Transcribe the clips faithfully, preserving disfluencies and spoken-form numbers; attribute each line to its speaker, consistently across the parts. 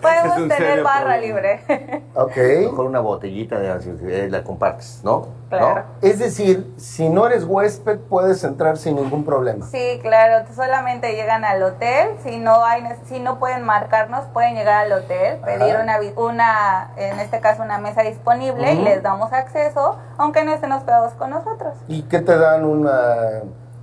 Speaker 1: Podemos
Speaker 2: es un
Speaker 1: tener
Speaker 2: serio
Speaker 1: barra
Speaker 2: problema.
Speaker 1: libre.
Speaker 3: Ok.
Speaker 4: Mejor una botellita de, eh, la compartes, ¿no?
Speaker 1: Claro.
Speaker 4: ¿No?
Speaker 3: Es decir, si no eres huésped, puedes entrar sin ningún problema.
Speaker 1: Sí, claro, solamente llegan al hotel, si no hay, si no pueden marcarnos, pueden llegar al hotel, pedir
Speaker 3: Ajá.
Speaker 1: una, vi- una, en este caso una mesa disponible y
Speaker 3: Ujú.
Speaker 1: les damos acceso, aunque no estén hospedados con nosotros.
Speaker 3: ¿Y qué te dan? ¿Una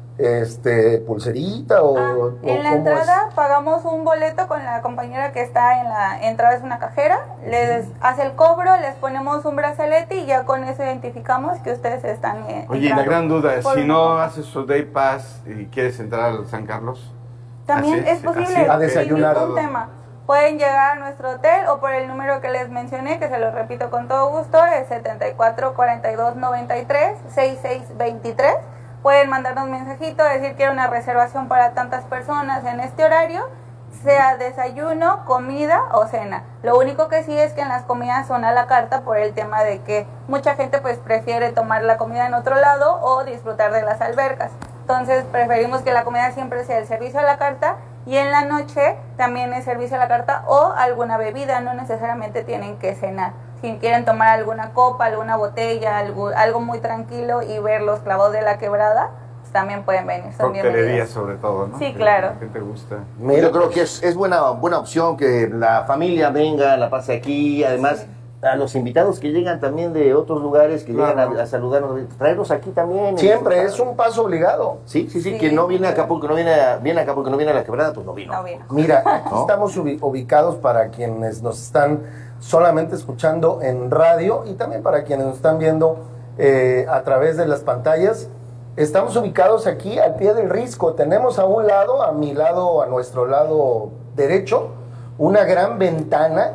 Speaker 3: este, pulserita o,
Speaker 1: Ah,
Speaker 3: o
Speaker 1: en la
Speaker 3: cómo
Speaker 1: entrada pagamos un boleto con la compañera que está en la entrada, es una cajera, les hace el cobro, les ponemos un brazalete y ya con eso identificamos que ustedes están eh,
Speaker 2: Oye, y la
Speaker 1: entrando
Speaker 2: gran duda es,
Speaker 1: por
Speaker 2: si
Speaker 1: un-
Speaker 2: no haces su day pass y quieres entrar al San Carlos,
Speaker 1: También
Speaker 2: así
Speaker 1: es
Speaker 2: así
Speaker 1: posible,
Speaker 2: es,
Speaker 3: A
Speaker 1: sin
Speaker 3: desayunar.
Speaker 1: ningún tema. Pueden llegar a nuestro hotel o por el número que les mencioné, que se lo repito con todo gusto, es setenta y cuatro cuarenta y dos noventa y tres sesenta y seis veintitrés. Pueden mandarnos un mensajito, decir que era una reservación para tantas personas en este horario, sea desayuno, comida o cena. Lo único que sí es que en las comidas son a la carta por el tema de que mucha gente pues prefiere tomar la comida en otro lado o disfrutar de las albercas. Entonces preferimos que la comida siempre sea el servicio a la carta y en la noche también es servicio a la carta o alguna bebida, no necesariamente tienen que cenar. Si quieren tomar alguna copa, alguna botella, algo, algo muy tranquilo y ver los clavos de la quebrada, pues también pueden venir. Son
Speaker 2: coctelería
Speaker 1: bienvenidos.
Speaker 2: sobre todo, ¿no?
Speaker 1: Sí,
Speaker 2: Que-
Speaker 1: claro.
Speaker 2: ¿Qué te gusta?
Speaker 3: Mira,
Speaker 4: Yo creo
Speaker 3: pues,
Speaker 4: que es, es buena, buena opción que la familia venga, la pase aquí, además a los invitados que llegan también de otros lugares, que
Speaker 2: Claro.
Speaker 4: llegan a, a saludarnos, traerlos aquí también.
Speaker 3: siempre
Speaker 4: y
Speaker 3: es un paso obligado.
Speaker 4: Sí, sí, sí,
Speaker 1: Sí.
Speaker 4: quien no viene a Acapulco, no viene a, viene a Acapulco, no viene a la quebrada, pues no vino.
Speaker 1: No, bien.
Speaker 3: Mira, aquí
Speaker 4: ¿No?
Speaker 3: estamos ubi- ubicados para quienes nos están solamente escuchando en radio y también para quienes nos están viendo eh, a través de las pantallas. Estamos ubicados aquí al pie del Risco. Tenemos a un lado, a mi lado, a nuestro lado derecho, una gran ventana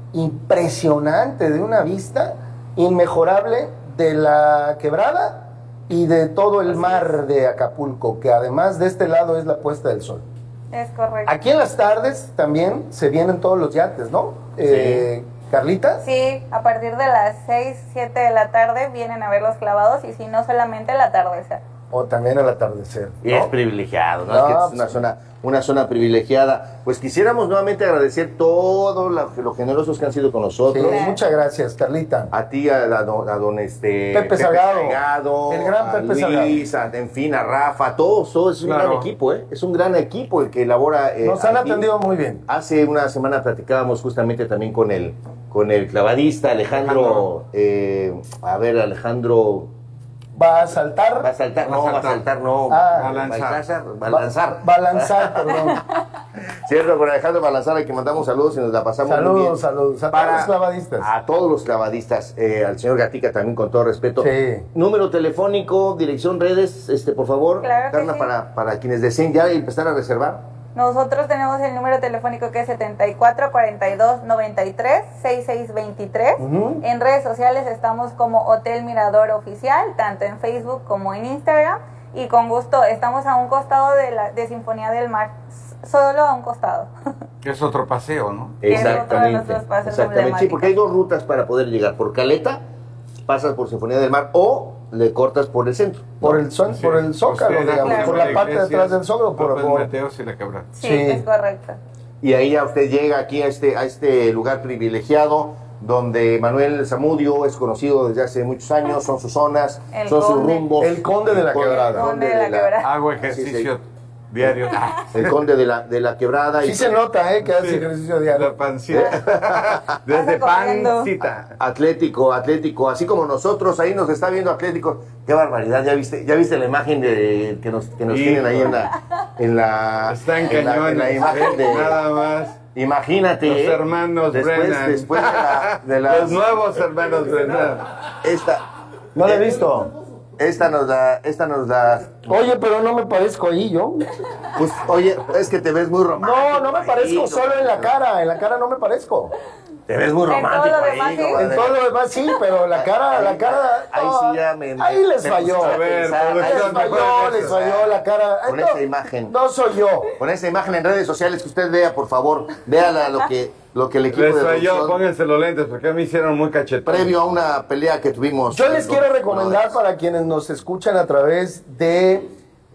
Speaker 3: impresionante de una vista inmejorable de la quebrada y de todo el mar de Acapulco, que además de este lado es la puesta del sol.
Speaker 1: Es correcto.
Speaker 3: Aquí en las tardes también se vienen todos los yates, ¿no? Eh, Carlita.
Speaker 1: Sí, a partir de las seis, siete de la tarde vienen a ver los clavados y si no solamente el atardecer.
Speaker 3: O también al atardecer,
Speaker 4: Y
Speaker 3: ¿no?
Speaker 4: es privilegiado, ¿no?
Speaker 3: No,
Speaker 4: Es que es
Speaker 3: pues
Speaker 4: una
Speaker 3: sí.
Speaker 4: zona, una zona privilegiada. Pues quisiéramos nuevamente agradecer todo lo, lo generosos que han sido con
Speaker 3: Sí,
Speaker 4: nosotros.
Speaker 3: muchas gracias, Carlita.
Speaker 4: A ti, a, a don, a don, este,
Speaker 3: Pepe Salgado.
Speaker 4: Salgado,
Speaker 3: El gran
Speaker 4: a
Speaker 3: Pepe
Speaker 4: Luis, a- en fin, a Rafa, a todos, todos, es un
Speaker 2: Claro.
Speaker 4: gran equipo, ¿eh? Es un gran equipo el que elabora. eh,
Speaker 3: Nos han
Speaker 4: aquí.
Speaker 3: atendido muy bien.
Speaker 4: Hace una semana platicábamos justamente también con el, con el clavadista Alejandro, eh, a ver, Alejandro,
Speaker 3: Va a saltar.
Speaker 4: va a saltar, no, va a saltar, no,
Speaker 3: Ah.
Speaker 4: va a
Speaker 2: Balanzar.
Speaker 4: lanzar, va a lanzar.
Speaker 3: Va a lanzar, perdón.
Speaker 4: Cierto, con Alejandro Balanzar, al que mandamos saludos y nos la pasamos muy bien.
Speaker 3: Saludos, saludos. A todos los clavadistas.
Speaker 4: A todos los clavadistas, eh, al señor Gatica también con todo respeto.
Speaker 3: Sí.
Speaker 4: Número telefónico, dirección, redes, este, por favor,
Speaker 1: Claro que
Speaker 4: Carla,
Speaker 1: sí.
Speaker 4: para, para quienes deseen ya empezar a reservar.
Speaker 1: Nosotros tenemos el número telefónico que es setenta y cuatro cuarenta y dos noventa y tres sesenta y seis veintitrés.
Speaker 3: Ujú.
Speaker 1: En redes sociales estamos como Hotel Mirador Oficial, tanto en Facebook como en Instagram. Y con gusto, estamos a un costado de, la, de Sinfonía del Mar, s- solo a un costado.
Speaker 2: Que es otro paseo, ¿no?
Speaker 1: Que es otro de
Speaker 4: Exactamente.
Speaker 1: nuestros pasos
Speaker 4: Exactamente. Sí, porque hay dos rutas para poder llegar. Por Caleta, pasas por Sinfonía del Mar o le cortas por el centro.
Speaker 3: Por el, son, por el zócalo,
Speaker 2: Usted,
Speaker 3: digamos,
Speaker 1: claro.
Speaker 3: por la parte de atrás del zócalo. Por,
Speaker 2: López
Speaker 3: por-
Speaker 2: Mateos y la quebrada.
Speaker 1: Sí,
Speaker 3: Sí.
Speaker 1: es correcto.
Speaker 4: Y ahí ya usted llega aquí a este, a este lugar privilegiado donde Manuel Zamudio es conocido desde hace muchos años, son sus zonas,
Speaker 1: El
Speaker 4: son sus
Speaker 1: conde.
Speaker 4: rumbos.
Speaker 3: El conde de la quebrada.
Speaker 4: El
Speaker 1: Conde de la quebrada.
Speaker 2: Hago
Speaker 4: Sí,
Speaker 2: ejercicio
Speaker 4: sí.
Speaker 2: diario. Ah,
Speaker 4: El conde de la, de la quebrada.
Speaker 3: Sí
Speaker 4: y
Speaker 3: se nota, ¿eh? Que hace
Speaker 2: sí.
Speaker 3: ejercicio diario.
Speaker 2: La pancita. Desde
Speaker 1: Pasa corriendo.
Speaker 2: pancita.
Speaker 4: Atlético, Atlético, así como nosotros, ahí nos está viendo Atlético. Qué barbaridad, ya viste, ya viste la imagen de que nos, que nos
Speaker 2: Sí,
Speaker 4: tienen ahí en la, en la,
Speaker 2: Están
Speaker 4: en la,
Speaker 2: cañones.
Speaker 4: en la imagen
Speaker 2: ¿eh?
Speaker 4: de,
Speaker 2: Nada más.
Speaker 4: imagínate,
Speaker 2: Los
Speaker 4: ¿eh?
Speaker 2: hermanos
Speaker 4: después,
Speaker 2: Brennan.
Speaker 4: después de la, de las-
Speaker 2: Los nuevos hermanos Brennan.
Speaker 4: esta,
Speaker 3: No la he visto.
Speaker 4: esta nos da, esta nos da,
Speaker 3: Oye, pero no me parezco ahí yo.
Speaker 4: pues, oye, es que te ves muy romántico.
Speaker 3: No, no me
Speaker 4: ahí,
Speaker 3: parezco
Speaker 4: ¿no?
Speaker 3: solo en la cara. En la cara no me parezco.
Speaker 4: Te ves muy
Speaker 1: En todo
Speaker 4: romántico
Speaker 1: lo
Speaker 4: ahí,
Speaker 1: demás, sí.
Speaker 4: comadre.
Speaker 3: En todo lo demás sí, pero la cara, la cara.
Speaker 4: Ahí
Speaker 3: no,
Speaker 4: sí ya me-
Speaker 3: Ahí les
Speaker 4: me
Speaker 3: falló.
Speaker 4: pusiste
Speaker 2: A ver,
Speaker 4: pensar,
Speaker 3: Les
Speaker 2: producción,
Speaker 3: falló,
Speaker 2: mejor
Speaker 3: les
Speaker 2: eso.
Speaker 3: falló la cara.
Speaker 4: Con
Speaker 3: No,
Speaker 4: esa imagen.
Speaker 3: No soy yo.
Speaker 4: Con esa imagen en redes sociales que usted vea, por favor, véala lo que, lo que el equipo
Speaker 2: Les
Speaker 4: de
Speaker 2: falló,
Speaker 4: producción,
Speaker 2: pónganse los lentes porque a mí hicieron muy cachetón.
Speaker 4: previo a una pelea que tuvimos.
Speaker 3: Yo les
Speaker 4: con-
Speaker 3: quiero
Speaker 4: con
Speaker 3: recomendar
Speaker 4: los-
Speaker 3: para quienes nos escuchan a través de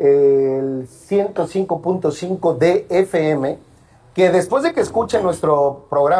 Speaker 3: eh, el ciento cinco punto cinco de F M, que después de que escuchen nuestro programa